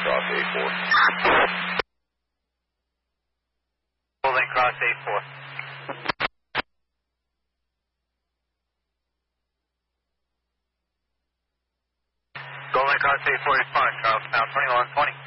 Cross 84. Golden Cross 84. Golden Cross 84 respond, Charles, now 2120.